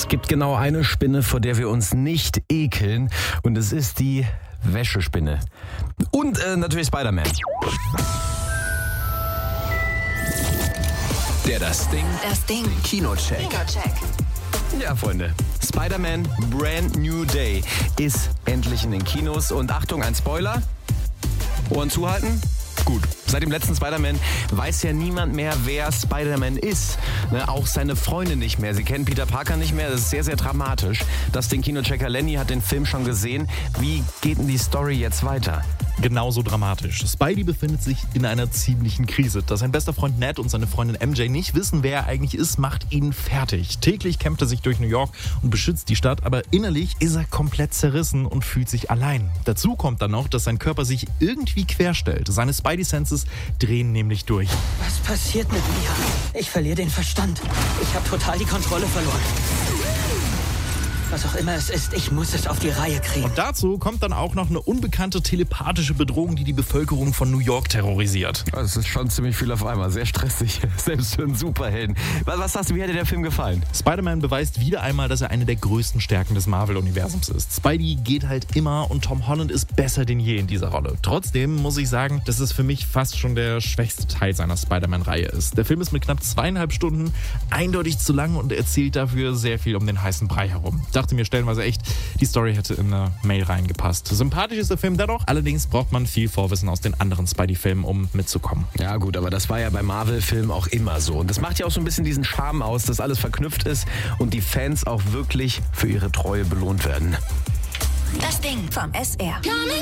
Es gibt genau eine Spinne, vor der wir uns nicht ekeln. Und es ist die Wäschespinne. Und natürlich Spider-Man. Das Ding. Kinocheck. Ja, Freunde. Spider-Man Brand New Day ist endlich in den Kinos. Und Achtung, ein Spoiler. Ohren zuhalten. Gut. Seit dem letzten Spider-Man weiß ja niemand mehr, wer Spider-Man ist. Auch seine Freunde nicht mehr. Sie kennen Peter Parker nicht mehr. Das ist sehr, sehr dramatisch. Den Kinochecker Lenny hat den Film schon gesehen. Wie geht denn die Story jetzt weiter? Genauso dramatisch. Spidey befindet sich in einer ziemlichen Krise. Dass sein bester Freund Ned und seine Freundin MJ nicht wissen, wer er eigentlich ist, macht ihn fertig. Täglich kämpft er sich durch New York und beschützt die Stadt, aber innerlich ist er komplett zerrissen und fühlt sich allein. Dazu kommt dann noch, dass sein Körper sich irgendwie querstellt. Seine Spidey-Senses drehen nämlich durch. Was passiert mit mir? Ich verliere den Verstand. Ich habe total die Kontrolle verloren. Was auch immer es ist, ich muss es auf die Reihe kriegen. Und dazu kommt dann auch noch eine unbekannte telepathische Bedrohung, die die Bevölkerung von New York terrorisiert. Das ist schon ziemlich viel auf einmal. Sehr stressig. Selbst für einen Superhelden. Was sagst du, wie hat dir der Film gefallen? Spider-Man beweist wieder einmal, dass er eine der größten Stärken des Marvel-Universums ist. Spidey geht halt immer und Tom Holland ist besser denn je in dieser Rolle. Trotzdem muss ich sagen, dass es für mich fast schon der schwächste Teil seiner Spider-Man-Reihe ist. Der Film ist mit knapp 2,5 Stunden eindeutig zu lang und erzählt dafür sehr viel um den heißen Brei herum. Ich dachte mir stellenweise echt, die Story hätte in eine Mail reingepasst. Sympathisch ist der Film dennoch, allerdings braucht man viel Vorwissen aus den anderen Spidey-Filmen, um mitzukommen. Ja gut, aber das war ja bei Marvel-Filmen auch immer so. Und das macht ja auch so ein bisschen diesen Charme aus, dass alles verknüpft ist und die Fans auch wirklich für ihre Treue belohnt werden. Das Ding vom SR.